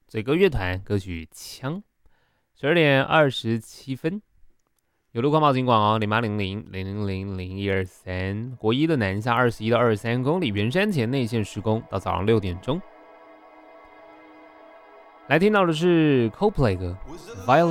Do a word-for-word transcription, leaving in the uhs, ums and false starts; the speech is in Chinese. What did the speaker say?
嘴歌乐团歌曲《枪》。十二点二十七分，有路况报警广哦，零八零零零零零零一二三，国一的南下二十一到二十三公里，圆山前内线施工，到早上六点钟。来听到的是 Coldplay 歌《Violet》。